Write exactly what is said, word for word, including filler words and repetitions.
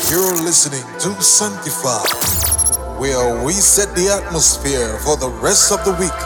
You're listening to Sanctify, where we set the atmosphere for the rest of the week.